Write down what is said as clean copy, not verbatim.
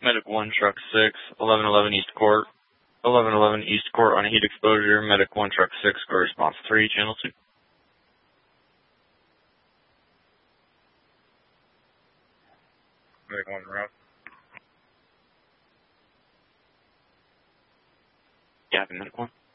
Medic 1, Truck 6, 1111 East Court. 1111 East Court on heat exposure. Medic 1, Truck 6, go response 3, Channel 2. Medic 1, route. Yeah, Medic 1.